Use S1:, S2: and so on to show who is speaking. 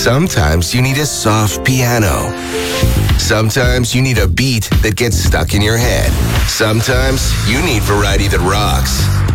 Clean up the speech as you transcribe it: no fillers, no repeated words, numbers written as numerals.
S1: Sometimes you need a soft piano. Sometimes you need a beat that gets stuck in your head. Sometimes you need variety that rocks.